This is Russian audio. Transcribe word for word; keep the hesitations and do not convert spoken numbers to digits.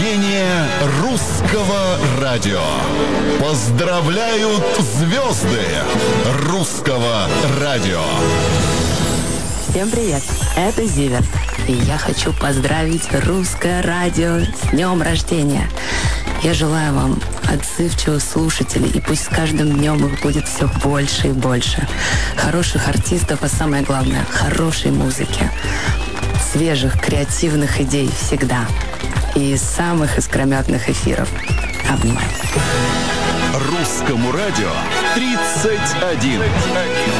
рождения русского радио. Поздравляют звезды русского радио. Всем привет, это Зиверт, и я хочу поздравить русское радио с днем рождения. Я желаю вам отзывчивых слушателей, и пусть с каждым днем их будет все больше и больше. Хороших артистов, а самое главное, хорошей музыки. Свежих, креативных идей всегда. И самых искрометных эфиров. Обнимаю. Русскому радио тридцать один.